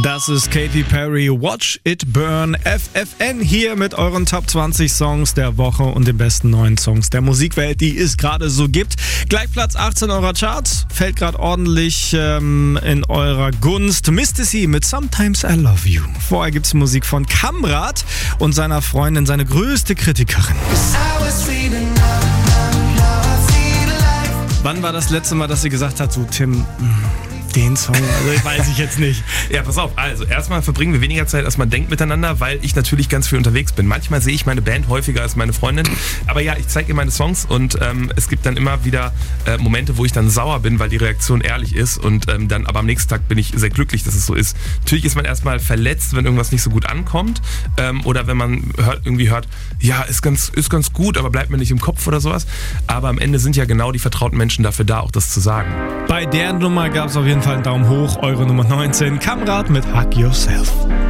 Das ist Katy Perry, Watch It Burn, FFN hier mit euren Top 20 Songs der Woche und den besten neuen Songs der Musikwelt, die es gerade so gibt. Gleich Platz 18 eurer Charts, fällt gerade ordentlich in eurer Gunst. Misty C mit Sometimes I Love You. Vorher gibt's Musik von Kamrat und seiner Freundin, seine größte Kritikerin. Wann war das letzte Mal, dass sie gesagt hat, so Tim, den Song, also weiß ich jetzt nicht. Ja, pass auf, also erstmal verbringen wir weniger Zeit, als man denkt miteinander, weil ich natürlich ganz viel unterwegs bin. Manchmal sehe ich meine Band häufiger als meine Freundin, aber ja, ich zeige ihr meine Songs und es gibt dann immer wieder Momente, wo ich dann sauer bin, weil die Reaktion ehrlich ist und dann aber am nächsten Tag bin ich sehr glücklich, dass es so ist. Natürlich ist man erstmal verletzt, wenn irgendwas nicht so gut ankommt oder wenn man hört, ja, ist ganz gut, aber bleibt mir nicht im Kopf oder sowas. Aber am Ende sind ja genau die vertrauten Menschen dafür da, auch das zu sagen. Bei der Nummer gab es auf jeden Fall einen Daumen hoch. Eure Nummer 19, Kamrat mit Hug Yourself.